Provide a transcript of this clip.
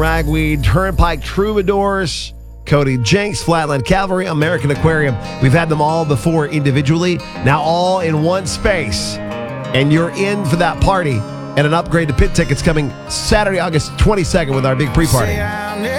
Ragweed, Turnpike Troubadours, Cody Jenks, Flatland Cavalry, American Aquarium. We've had them all before individually, now all in one space. And you're in for that party. And an upgrade to pit tickets coming Saturday, August 22nd with our big pre-party.